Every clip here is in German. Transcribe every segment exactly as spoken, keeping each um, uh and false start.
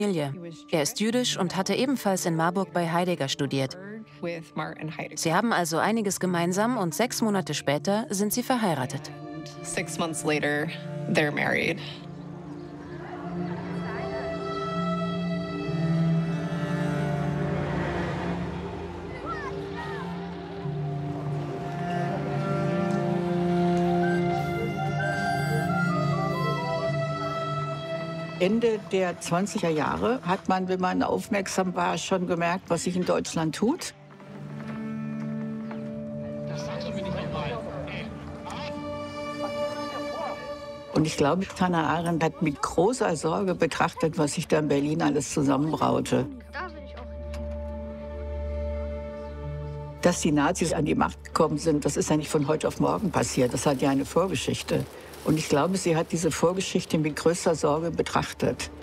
Familie. Er ist jüdisch und hatte ebenfalls in Marburg bei Heidegger studiert. Sie haben also einiges gemeinsam und sechs Monate später sind sie verheiratet. Six months later, they're married. Ende der zwanziger Jahre hat man, wenn man aufmerksam war, schon gemerkt, was sich in Deutschland tut. Und ich glaube, Hannah Arendt hat mit großer Sorge betrachtet, was sich da in Berlin alles zusammenbraute. Dass die Nazis an die Macht gekommen sind, das ist ja nicht von heute auf morgen passiert. Das hat ja eine Vorgeschichte. Und ich glaube, sie hat diese Vorgeschichte mit größter Sorge betrachtet.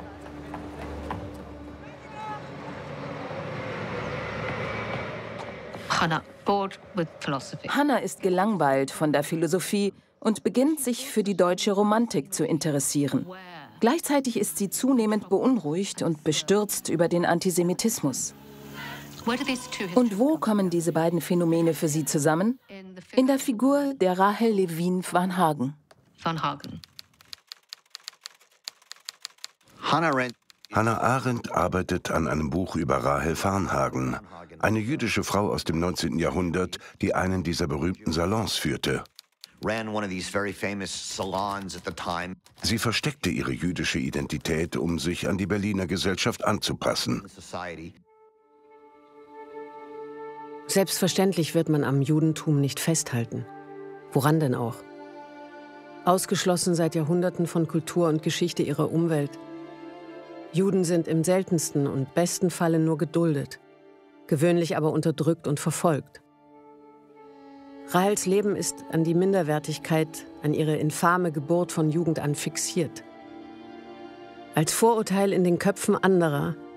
Hannah, bored with philosophy. Hannah ist gelangweilt von der Philosophie und beginnt sich für die deutsche Romantik zu interessieren. Gleichzeitig ist sie zunehmend beunruhigt und bestürzt über den Antisemitismus. Und wo kommen diese beiden Phänomene für sie zusammen? In der Figur der Rahel Levin van Hagen. Van Hagen. Hannah Arendt arbeitet an einem Buch über Rahel Varnhagen, eine jüdische Frau aus dem neunzehnten Jahrhundert, die einen dieser berühmten Salons führte. Sie versteckte ihre jüdische Identität, um sich an die Berliner Gesellschaft anzupassen. Selbstverständlich wird man am Judentum nicht festhalten. Woran denn auch? Ausgeschlossen seit Jahrhunderten von Kultur und Geschichte ihrer Umwelt. Juden sind im seltensten und besten Falle nur geduldet, gewöhnlich aber unterdrückt und verfolgt. Rahels Leben ist an die Minderwertigkeit, an ihre infame Geburt von Jugend an fixiert. Als Vorurteil in den Köpfen anderer